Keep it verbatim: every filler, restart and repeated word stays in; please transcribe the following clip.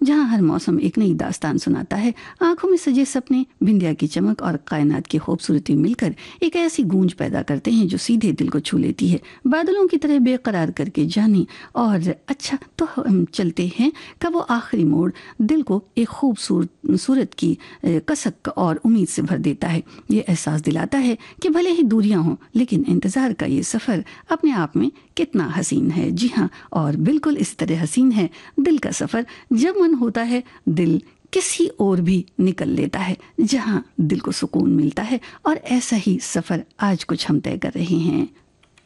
जहाँ हर मौसम एक नई दास्तान सुनाता है। आंखों में सजे सपने, बिंदिया की चमक और कायनात की खूबसूरती मिलकर एक ऐसी गूंज पैदा करते हैं जो सीधे दिल को छू लेती है, बादलों की तरह बेकरार करके जाने। और अच्छा तो हम चलते हैं का वो आखिरी मोड़ दिल को एक खूबसूरत सूरत की कसक और उम्मीद से भर देता है। ये एहसास दिलाता है कि भले ही दूरियां हों, लेकिन इंतज़ार का ये सफ़र अपने आप में कितना हसीन है। जी हाँ, और बिल्कुल इस तरह हसीन है दिल का सफ़र, जब मन होता है दिल किसी और भी निकल लेता है जहाँ दिल को सुकून मिलता है। और ऐसा ही सफ़र आज कुछ हम तय कर रहे हैं।